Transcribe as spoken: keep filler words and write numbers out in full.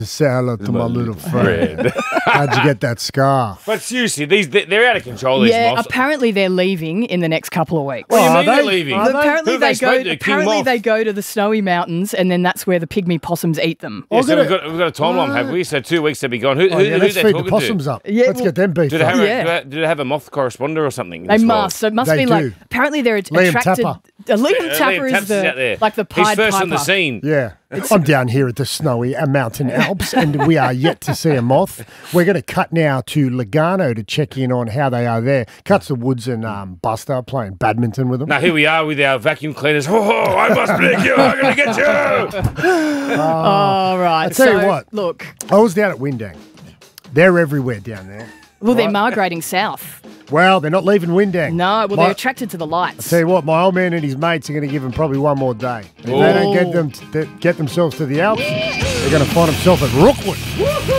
Say hello to my little friend. How'd you get that scar? But seriously, these they're out of control. These Yeah, moths. apparently they're leaving in the next couple of weeks. What do you Oh, mean are they're they? leaving? Are they? Apparently Who they have they spoken go. to? King Apparently Moth? they go to the snowy mountains, and then that's where the pygmy possums eat them. Yeah, I'm so gonna- we've got we've got a timeline, have we? So two weeks to be gone. Who, Oh, who, yeah, who let's they feed the talking possums to? up. Yeah, let's well- get them beef. Do they have up. a, Yeah. do they- do they have a moth correspondent or something? They as well? must. So it must They be like. do. Apparently they're Liam attracted. Tapper. Uh, Liam Uh, Tapper Liam is Tapper's out there. the like the Pied He's first Piper. on the scene. Yeah. I'm down here at the snowy uh, mountain Alps, and we are yet to see a moth. We're going to cut now to Lugano to check in on how they are there. Cuts the Woods and um, Buster playing badminton with them. Now here we are with our vacuum cleaners. Oh, I must break you! I'm gonna get you! All right. I tell so, you what. Look. I was down at Windang. They're everywhere down there. Well, they're Right. migrating south. Well, they're not leaving Windang. No, well, My- they're attracted to the lights. Tell you what, my old man and his mates are going to give them probably one more day. If they don't get them to, get themselves to the Alps, they're going to find themselves at Rookwood.